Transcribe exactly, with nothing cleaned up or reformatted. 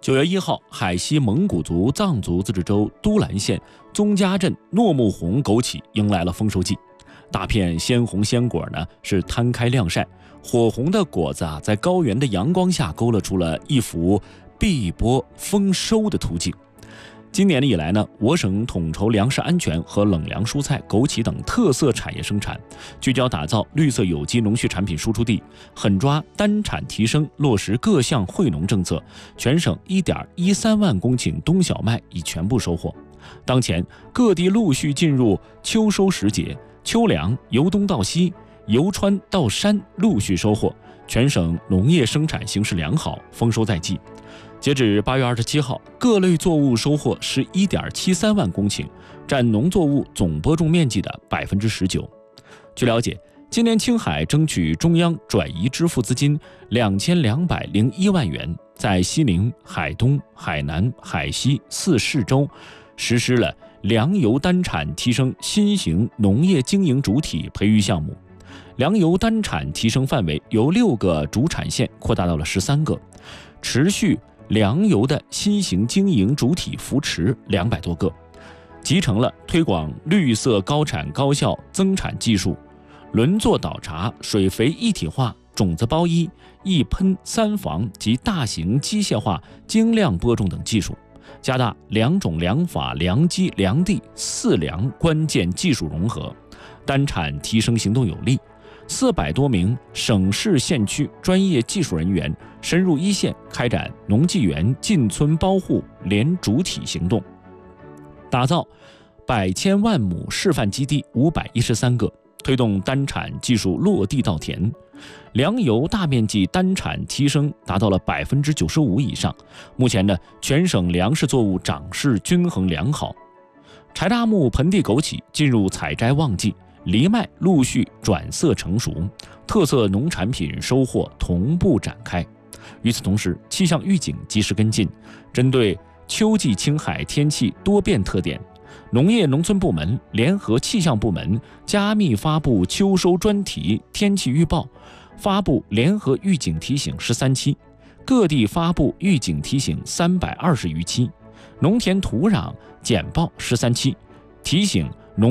九月一号，海西蒙古族藏族自治州都兰县宗家镇糯木红枸杞迎来了丰收季，大片鲜红鲜果呢是摊开晾晒，火红的果子啊，在高原的阳光下勾勒出了一幅碧波丰收的图景。今年以来呢，我省统筹粮食安全和冷凉蔬菜、枸杞等特色产业生产，聚焦打造绿色有机农畜产品输出地，狠抓单产提升，落实各项惠农政策，全省 一点一三万公顷冬小麦已全部收获。当前各地陆续进入秋收时节，秋粮由东到西，由川到山陆续收获，全省农业生产形势良好，丰收在即。截止八月二十七号，各类作物收获是 一点七三万公顷，占农作物总播种面积的 百分之十九。据了解，今年青海争取中央转移支付资金两千两百零一万元，在西宁、海东、海南、海西四市州实施了粮油单产提升新型农业经营主体培育项目。粮油单产提升范围由六个主产县扩大到了十三个，持续粮油的新型经营主体扶持两百多个，集成了推广绿色高产高效增产技术、轮作倒茬、水肥一体化、种子包衣、一喷三防及大型机械化精量播种等技术，加大良种良法良机良地四良关键技术融合，单产提升行动有力。四百多名省市县区专业技术人员深入一线，开展农技园进村包户联主体行动，打造百千万亩示范基地五百一十三个，推动单产技术落地稻田，粮油大面积单产提升达到了 百分之九十五 以上。目前呢，全省粮食作物长势均衡良好，柴大木盆地枸杞进入采摘旺季，藜麦陆续转色成熟，特色农产品收获同步展开。与此同时，气象预警及时跟进，针对秋季青海天气多变特点，农业农村部门联合气象部门加密发布秋收专题天气预报，发布联合预警提醒十三期，各地发布预警提醒三百二十余期，农田土壤简报十三期，提醒